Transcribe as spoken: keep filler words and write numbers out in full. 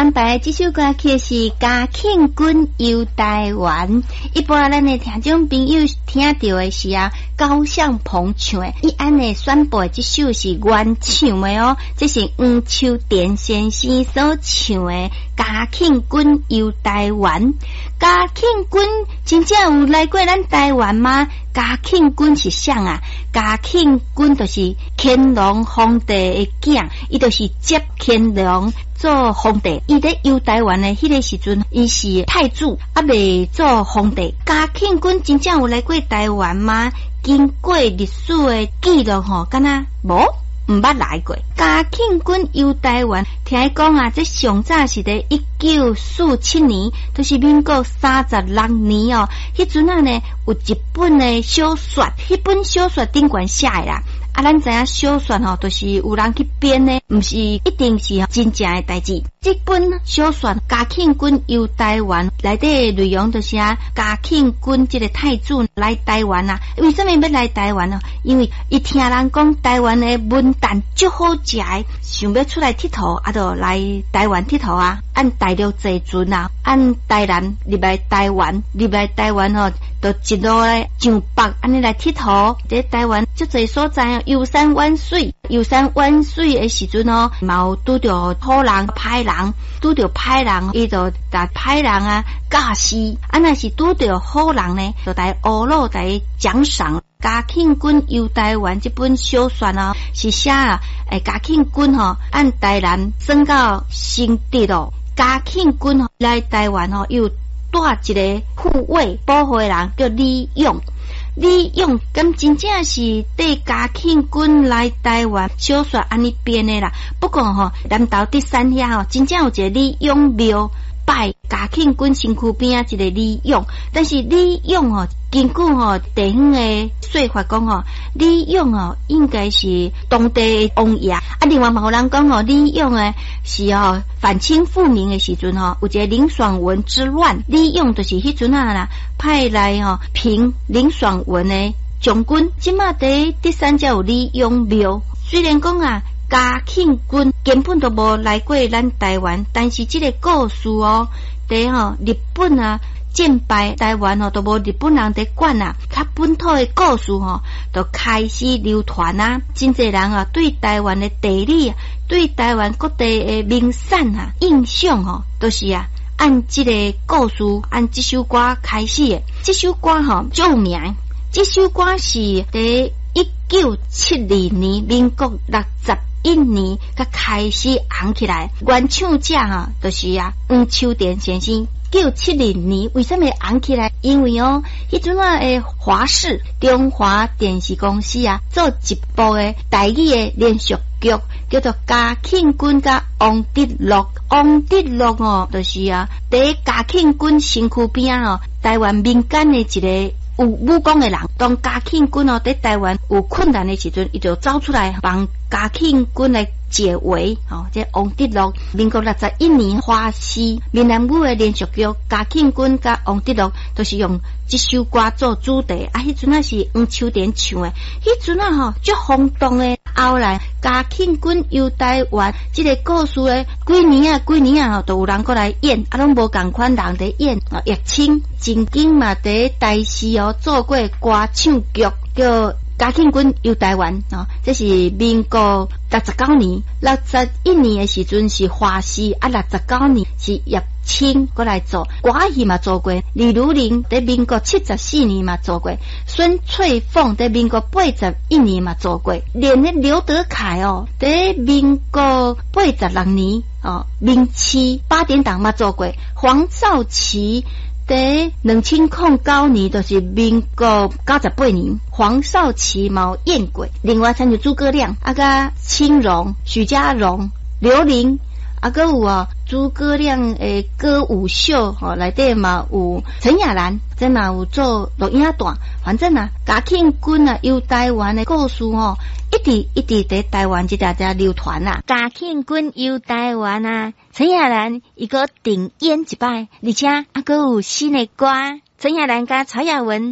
安排这首歌曲是嘉庆君游台湾。一般咱的听众朋友听到的是啊高向鹏唱的，伊安尼宣布这首是原唱的哦，这是黄秋田先生所唱的嘉庆君游台湾。嘉庆君真正有来过咱台湾吗？嘉庆君是谁啊？嘉庆君就是乾隆皇帝的囝，伊就是接乾隆做皇帝。伊咧游台湾的迄个时阵，伊是太子，啊未做皇帝。嘉庆君真正有来过台湾吗？经过历史的记录吼，敢若无。毋捌来过。嘉庆君游台湾，听讲啊，这上早是伫一九四七年，就是民国三十六年哦。迄阵啊呢，有一本的小说，迄本小说顶悬写的啦。啊，咱知影小说吼，都是有人去编的，毋是一定是真正的代志。这本小说《嘉庆君游台湾》内底内容就是啊，嘉庆君这个太子来台湾啊。为什么要来台湾呢？因为伊听人讲台湾的文旦足好食的，想要出来佚佗，啊，就来台湾佚佗啊。按大陆坐船啊，按台南入来台湾，入来台湾吼，就一路咧上北，安尼来佚佗。在台湾足侪所在哦，游山玩水，游山玩水的时阵哦，嘛有拄着好人歹人，拄着歹人，伊就甲歹人啊教死。啊，若是拄着好人呢，就来欧陆来奖赏。嘉庆君游台湾这本小说哦，是写啊，诶，嘉庆君吼按台南升到新竹哦。嘉庆君吼来台湾吼，又带一个护卫保护的人叫李勇。李勇咁真正是对嘉庆君来台湾小说安尼编的啦。不过吼，南投第三遐吼，真正有一个李勇庙拜嘉庆君身躯边啊一个李勇，但是李勇吼，根据吼地方的说法讲吼，李勇吼应该是当地的王爷啊。另外嘛有人讲吼，李勇诶是吼反清复明的时阵吼，有一个林爽文之乱，李勇就是迄阵啊啦，派来吼平林爽文的将军。即马第第三只有李勇庙，虽然讲啊。嘉庆君根本都无来过咱台湾，但是这个故事哦，伫吼日本啊战败台湾哦，都无日本人伫管啊，较本土的故事吼，就开始流传啊。真侪人啊，对台湾的地理啊，对台湾各地的名产啊，印象吼，都是啊按这个故事，按这首歌开始的。这首歌吼著名，这首歌是伫一九七二年民国六十一年才开始红起来。原唱者哈，就是啊黄秋田先生。一九七二年为什么红起来？因为哦，迄阵啊诶华视中华电视公司啊，做一部诶台语诶连续剧，叫做《嘉庆君甲王德禄》。王德禄哦，就是啊，伫嘉庆君身躯边哦，台湾民间诶一个。有武功的人，当嘉庆君哦，在台湾有困难的时阵，伊就走出来帮嘉庆君来解围。哦，这王德禄，民国六十一年华视闽南语的连续剧《嘉庆君甲王德禄》，都是用这首歌做主题。啊，迄阵啊是黄秋田唱的，迄阵啊吼足轰动的。后来嘉庆君游台湾，这个故事诶，几年啊几年啊，都有人过来演，啊，拢无共款人在演。啊，叶青曾经嘛伫台视哦做过歌唱剧，叫嘉庆君游台湾啊，这是民国六十九年，六十一年的时阵是华视，啊，六十九年是叶青过来做歌戏嘛做过，李如玲在民国七十四年嘛做过，孙翠凤在民国八十一年嘛做过，连那刘德凯哦，在民国八十六年哦，明七八点档嘛做过，黄兆琪。在两千零九年，就是民国九十八年，黄少祺嘛演过。另外参与诸葛亮、啊个青荣、许家荣、刘玲，啊个有啊诸葛亮诶歌舞秀吼，内底嘛有陈雅兰，真嘛有做录影带。反正啊，嘉庆君啊游台湾的故事吼，一直一直在台湾这条条流传啦。嘉庆君游台湾啊，陈雅兰伊个顶演一摆，而且啊个有新的歌，陈雅兰甲曹雅文。